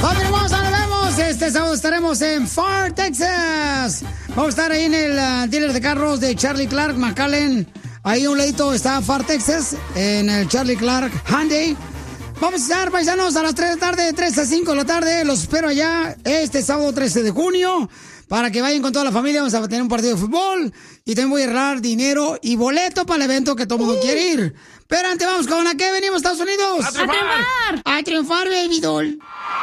¡Familia hermosa, nos vemos! Este sábado estaremos en Far, Texas. Vamos a estar ahí en el dealer de carros de Charlie Clark, McAllen. Ahí a un ladito está Far, Texas, en el Charlie Clark Hyundai. Vamos a estar, paisanos, a las 3 de la tarde, de 3 a 5 de la tarde. Los espero allá este sábado 13 de junio para que vayan con toda la familia. Vamos a tener un partido de fútbol y también voy a regalar dinero y boleto para el evento que todo el mundo quiere ir. Pero antes vamos con ¿a qué venimos, Estados Unidos? ¡A triunfar! ¡A triunfar, baby doll!